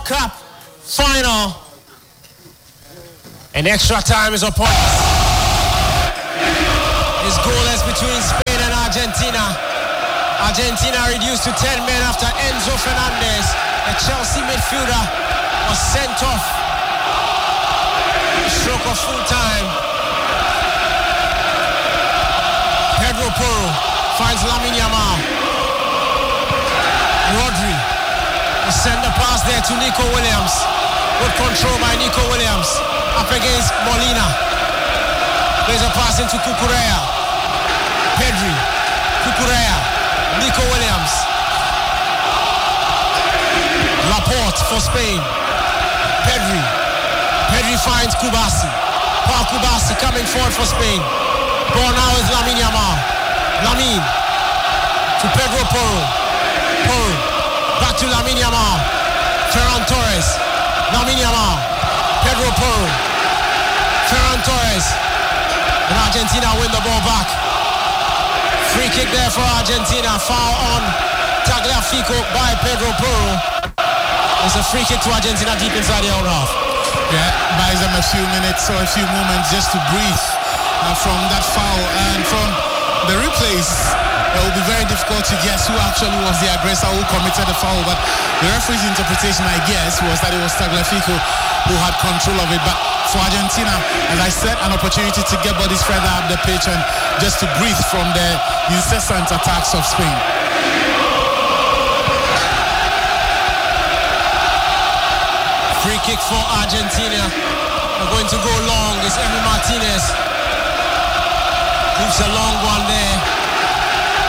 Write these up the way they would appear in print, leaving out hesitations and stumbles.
World Cup final. And extra time is upon us. It's goalless between Spain and Argentina. Argentina reduced to 10 men after Enzo Fernandez, the Chelsea midfielder, was sent off. A stroke of full time. Pedro Porro finds Lamine Yamal. Rodri will send the pass there to Nico Williams. Good control by Nico Williams. Up against Molina. There's a pass into Cucurella. Pedri. Cucurella. Nico Williams. Laporte for Spain. Pedri. Pedri finds Kubasi. Paul Kubasi coming forward for Spain. Ball now is Lamine Yamal. Lamine. To Pedro Porro. Porro. Back to Lamine Yamal. Ferran Torres. Lamine Yamal. Pedro Porro. Ferran Torres. And Argentina win the ball back. Free kick there for Argentina. Foul on Tagliafico by Pedro Porro. It's a free kick to Argentina deep inside the own half. Yeah, buys them a few minutes or a few moments just to breathe from that foul. And from the replays, it will be very difficult to guess who actually was the aggressor who committed the foul. But the referee's interpretation, I guess, was that it was Tagliafico who had control of it. But for Argentina, as I said, an opportunity to get bodies further up the pitch and just to breathe from the incessant attacks of Spain. Free kick for Argentina. They're going to go long. It's Emi Martinez. Moves a long one there.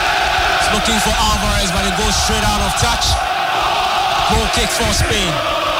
It's looking for Alvarez, but it goes straight out of touch. Goal kick for Spain.